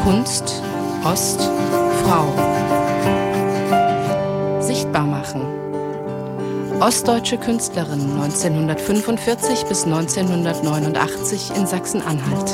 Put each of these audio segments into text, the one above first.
Kunst, Ost, Frau. Sichtbar machen. Ostdeutsche Künstlerin 1945 bis 1989 in Sachsen-Anhalt.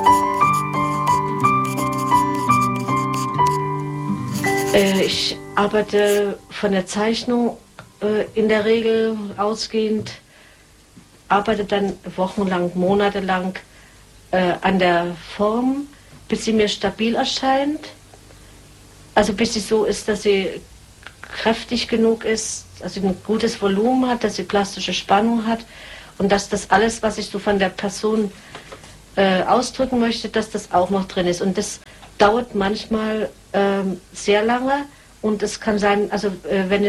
Ich arbeite von der Zeichnung in der Regel ausgehend, arbeite dann wochenlang, monatelang an der Form, bis sie mir stabil erscheint. Also bis sie so ist, dass sie kräftig genug ist, dass sie ein gutes Volumen hat, dass sie plastische Spannung hat und dass das alles, was ich so von der Person ausdrücken möchte, dass das auch noch drin ist. Und das dauert manchmal sehr lange und es kann sein, also wenn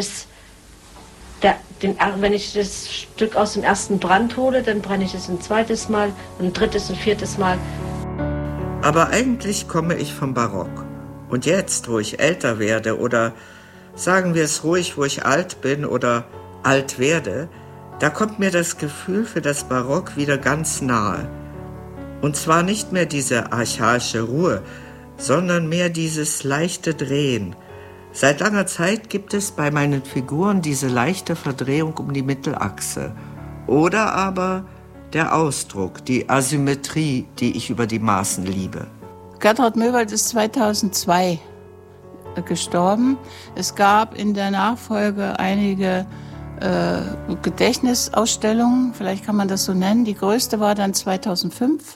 ich das Stück aus dem ersten Brand hole, dann brenne ich es ein zweites Mal, ein drittes, ein viertes Mal. Aber eigentlich komme ich vom Barock. Und jetzt, wo ich älter werde oder sagen wir es ruhig, wo ich alt bin oder alt werde, da kommt mir das Gefühl für das Barock wieder ganz nahe. Und zwar nicht mehr diese archaische Ruhe, sondern mehr dieses leichte Drehen. Seit langer Zeit gibt es bei meinen Figuren diese leichte Verdrehung um die Mittelachse. Oder aber der Ausdruck, die Asymmetrie, die ich über die Maßen liebe. Gertraud Möwald ist 2002 gestorben. Es gab in der Nachfolge einige Gedächtnisausstellungen, vielleicht kann man das so nennen. Die größte war dann 2005,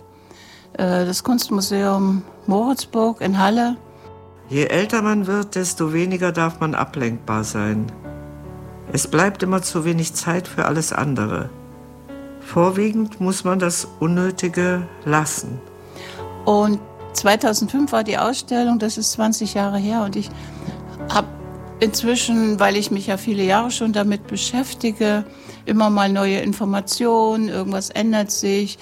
das Kunstmuseum Moritzburg in Halle. Je älter man wird, desto weniger darf man ablenkbar sein. Es bleibt immer zu wenig Zeit für alles andere. Vorwiegend muss man das Unnötige lassen. Und 2005 war die Ausstellung, das ist 20 Jahre her. Und ich habe inzwischen, weil ich mich ja viele Jahre schon damit beschäftige, immer mal neue Informationen, irgendwas ändert sich,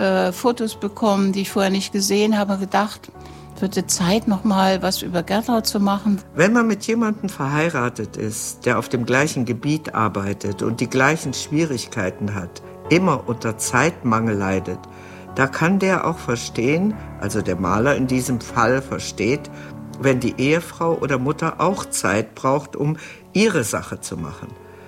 Fotos bekommen, die ich vorher nicht gesehen habe, gedacht, wird Zeit, noch mal was über Gertraud zu machen. Wenn man mit jemandem verheiratet ist, der auf dem gleichen Gebiet arbeitet und die gleichen Schwierigkeiten hat, immer unter Zeitmangel leidet, da kann der auch verstehen, also der Maler in diesem Fall versteht, wenn die Ehefrau oder Mutter auch Zeit braucht, um ihre Sache zu machen.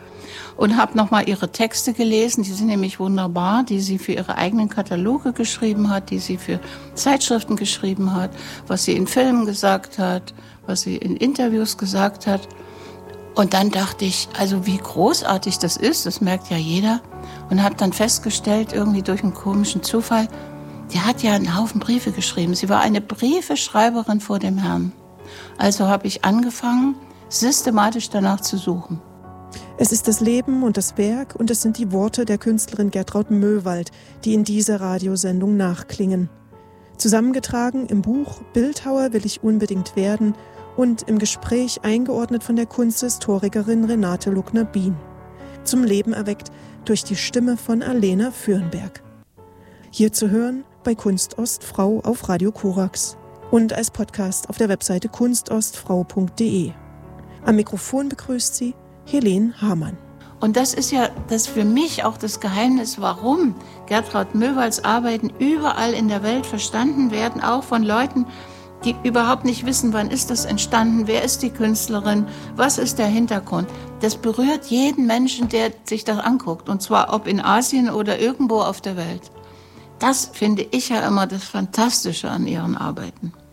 Und habe nochmal ihre Texte gelesen, die sind nämlich wunderbar, die sie für ihre eigenen Kataloge geschrieben hat, die sie für Zeitschriften geschrieben hat, was sie in Filmen gesagt hat, was sie in Interviews gesagt hat. Und dann dachte ich, also wie großartig das ist, das merkt ja jeder. Und habe dann festgestellt, irgendwie durch einen komischen Zufall, die hat ja einen Haufen Briefe geschrieben. Sie war eine Briefeschreiberin vor dem Herrn. Also habe ich angefangen, systematisch danach zu suchen. Es ist das Leben und das Werk und es sind die Worte der Künstlerin Gertraud Möwald, die in dieser Radiosendung nachklingen. Zusammengetragen im Buch Bildhauer will ich unbedingt werden und im Gespräch eingeordnet von der Kunsthistorikerin Renate Luckner-Bien. Zum Leben erweckt durch die Stimme von Alena Fürnberg. Hier zu hören bei Kunst Ostfrau auf Radio Korax und als Podcast auf der Webseite kunstostfrau.de. Am Mikrofon begrüßt sie Helene Hamann. Und das ist ja das für mich auch das Geheimnis, warum Gertraud Möwalds Arbeiten überall in der Welt verstanden werden, auch von Leuten, die überhaupt nicht wissen, wann ist das entstanden, wer ist die Künstlerin, was ist der Hintergrund. Das berührt jeden Menschen, der sich das anguckt, und zwar ob in Asien oder irgendwo auf der Welt. Das finde ich ja immer das Fantastische an ihren Arbeiten.